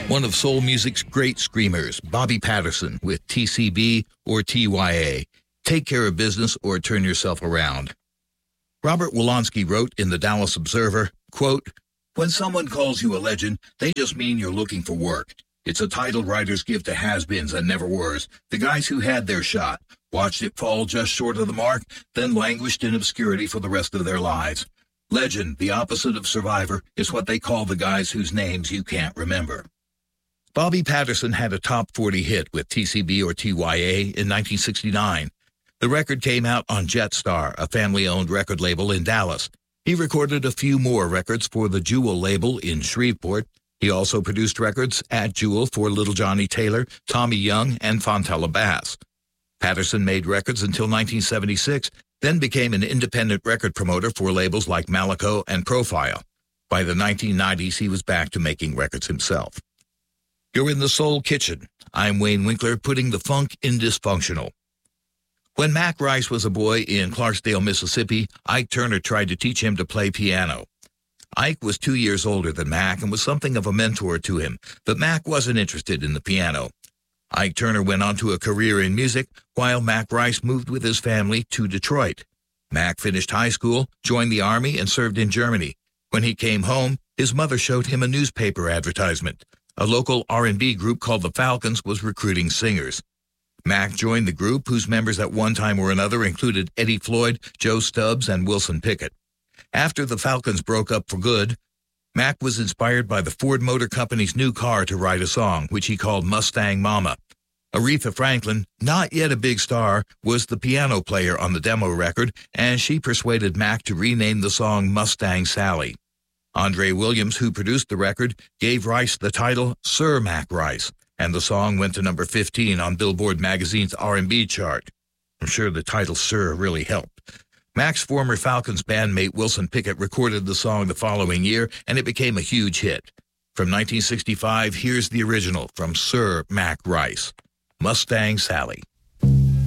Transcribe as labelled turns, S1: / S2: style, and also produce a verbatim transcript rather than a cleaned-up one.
S1: One of soul music's great screamers, Bobby Patterson with T C B or T Y A. Take care of business or turn yourself around. Robert Wolanski wrote in the Dallas Observer, quote, "When someone calls you a legend, they just mean you're looking for work. It's a title writers give to has-beens and never-weres, the guys who had their shot, watched it fall just short of the mark, then languished in obscurity for the rest of their lives. Legend, the opposite of survivor, is what they call the guys whose names you can't remember." Bobby Patterson had a top forty hit with T C B or T Y A in nineteen sixty-nine. The record came out on Jetstar, a family-owned record label in Dallas. He recorded a few more records for the Jewel label in Shreveport. He also produced records at Jewel for Little Johnny Taylor, Tommy Young, and Fontella Bass. Patterson made records until nineteen seventy-six, then became an independent record promoter for labels like Malaco and Profile. By the nineteen nineties, he was back to making records himself. You're in the Soul Kitchen. I'm Wayne Winkler, putting the funk in dysfunctional. When Mac Rice was a boy in Clarksdale, Mississippi, Ike Turner tried to teach him to play piano. Ike was two years older than Mac and was something of a mentor to him, but Mac wasn't interested in the piano. Ike Turner went on to a career in music, while Mac Rice moved with his family to Detroit. Mac finished high school, joined the Army, and served in Germany. When he came home, his mother showed him a newspaper advertisement. A local R and B group called the Falcons was recruiting singers. Mac joined the group, whose members at one time or another included Eddie Floyd, Joe Stubbs, and Wilson Pickett. After the Falcons broke up for good, Mac was inspired by the Ford Motor Company's new car to write a song, which he called Mustang Mama. Aretha Franklin, not yet a big star, was the piano player on the demo record, and she persuaded Mac to rename the song Mustang Sally. Andre Williams, who produced the record, gave Rice the title Sir Mac Rice, and the song went to number fifteen on Billboard magazine's R and B chart. I'm sure the title Sir really helped. Mac's former Falcons bandmate Wilson Pickett recorded the song the following year, and it became a huge hit. From nineteen sixty-five, here's the original from Sir Mac Rice, Mustang Sally.